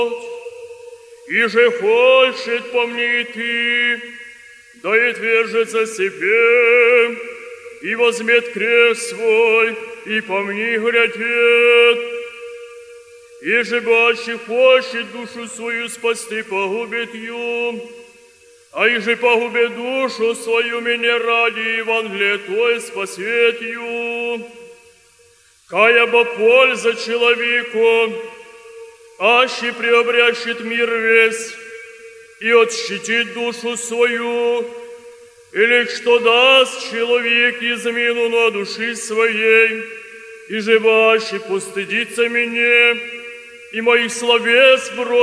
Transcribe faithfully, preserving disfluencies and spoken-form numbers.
И же хочет по мне идти, да и твержется себе, и возьмет крест свой, и по мне глядит. И же бачи хочет душу свою спасти, погубит ее, а и же погубит душу свою меня ради Евангелия, то и спасет ее. Кая бы польза человеку, аще приобрящет мир весь и отщитит душу свою, или что даст человек измену на души своей, и же аще постыдится меня и моих словес вроде.